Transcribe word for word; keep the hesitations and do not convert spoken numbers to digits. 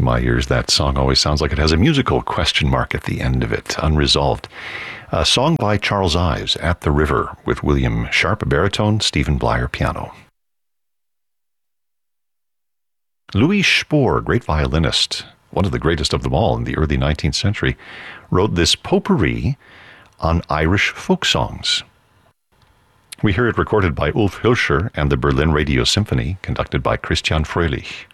To my ears, that song always sounds like it has a musical question mark at the end of it, unresolved. A song by Charles Ives, At the River, with William Sharp baritone, Stephen Blyer piano. Louis Spohr, great violinist, one of the greatest of them all in the early nineteenth century, wrote this potpourri on Irish folk songs. We hear it recorded by Ulf Hilscher and the Berlin Radio Symphony, conducted by Christian Fröhlich.